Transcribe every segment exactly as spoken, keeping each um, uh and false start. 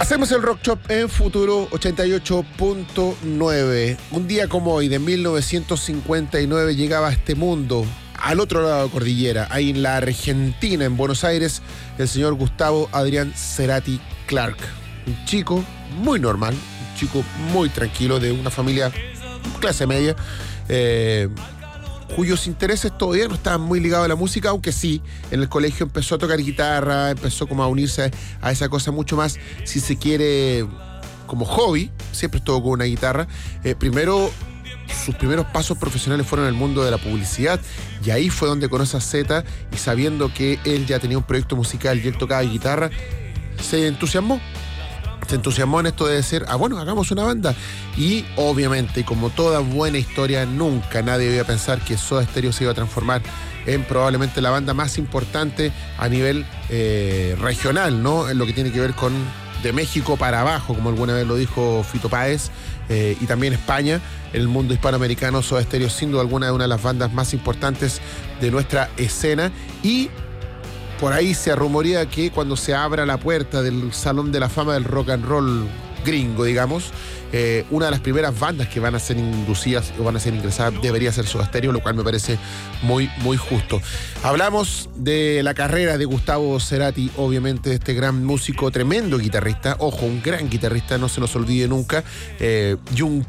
Hacemos el Rock Shop en Futuro ochenta y ocho punto nueve. Un día como hoy, de mil novecientos cincuenta y nueve, llegaba a este mundo, al otro lado de la cordillera, ahí en la Argentina, en Buenos Aires, el señor Gustavo Adrián Cerati Clark. Un chico muy normal, un chico muy tranquilo, de una familia clase media, eh, cuyos intereses todavía no estaban muy ligados a la música, aunque sí, en el colegio empezó a tocar guitarra, empezó como a unirse a esa cosa mucho más, si se quiere, como hobby. Siempre estuvo con una guitarra. Eh, primero, sus primeros pasos profesionales fueron en el mundo de la publicidad, y ahí fue donde conoce a Zeta, y sabiendo que él ya tenía un proyecto musical y él tocaba guitarra, se entusiasmó. Se entusiasmó en esto de decir, ah, bueno, hagamos una banda. Y obviamente, como toda buena historia, nunca nadie iba a pensar que Soda Stereo se iba a transformar en probablemente la banda más importante a nivel eh, regional, ¿no? En lo que tiene que ver con de México para abajo, como alguna vez lo dijo Fito Páez, eh, y también España. En el mundo hispanoamericano, Soda Stereo sin duda alguna es una de las bandas más importantes de nuestra escena. Y por ahí se rumorea que cuando se abra la puerta del Salón de la Fama del Rock and Roll gringo, digamos, eh, una de las primeras bandas que van a ser inducidas o van a ser ingresadas debería ser Soda Stereo, lo cual me parece muy, muy justo. Hablamos de la carrera de Gustavo Cerati, obviamente, de este gran músico, tremendo guitarrista, ojo, un gran guitarrista, no se nos olvide nunca, eh, y un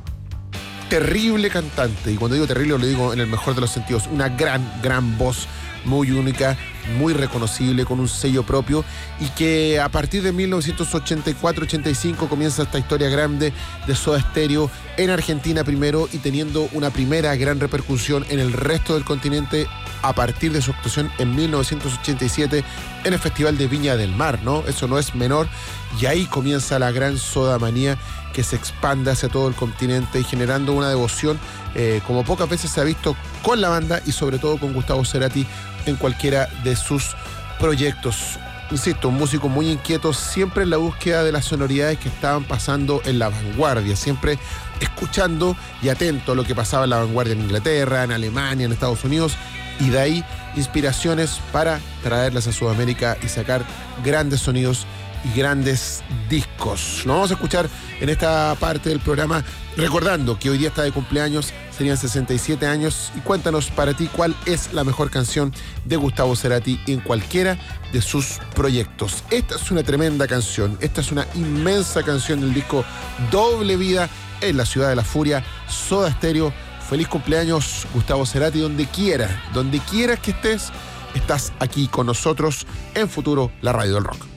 terrible cantante, y cuando digo terrible lo digo en el mejor de los sentidos, una gran, gran voz, muy única, muy reconocible, con un sello propio, y que a partir de mil novecientos ochenta y cuatro ochenta y cinco comienza esta historia grande de Soda Stereo en Argentina primero, y teniendo una primera gran repercusión en el resto del continente a partir de su actuación en mil novecientos ochenta y siete en el Festival de Viña del Mar, ¿no? Eso no es menor, y ahí comienza la gran Soda manía que se expande hacia todo el continente y generando una devoción eh, como pocas veces se ha visto con la banda y sobre todo con Gustavo Cerati en cualquiera de sus proyectos. Insisto, un músico muy inquieto, siempre en la búsqueda de las sonoridades que estaban pasando en la vanguardia, siempre escuchando y atento a lo que pasaba en la vanguardia en Inglaterra, en Alemania, en Estados Unidos, y de ahí inspiraciones para traerlas a Sudamérica y sacar grandes sonidos y grandes discos. Nos vamos a escuchar en esta parte del programa recordando que hoy día está de cumpleaños, serían sesenta y siete años, y cuéntanos para ti cuál es la mejor canción de Gustavo Cerati en cualquiera de sus proyectos. Esta es una tremenda canción, esta es una inmensa canción del disco Doble Vida en la Ciudad de la Furia, Soda Stereo. Feliz cumpleaños, Gustavo Cerati, donde quiera, donde quieras que estés, estás aquí con nosotros en Futuro, la radio del rock.